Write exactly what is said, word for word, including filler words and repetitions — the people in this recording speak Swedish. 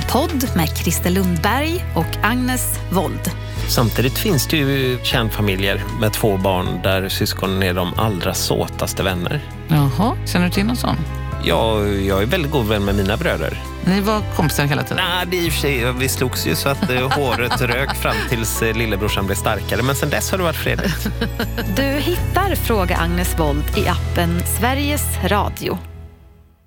podd med Christer Lundberg och Agnes Wold. Samtidigt finns det ju kärnfamiljer med två barn där syskonen är de allra såtaste vänner. Jaha, känner du till någon sån? Ja, jag är väldigt god vän med mina bröder. Ni var kompisar hela tiden? Nej, det är i och för sig, vi slogs ju så att eh, håret rök fram tills eh, lillebrorsan blev starkare. Men sen dess har det varit fredligt. Du hittar Fråga Agnes Wold i appen Sveriges Radio.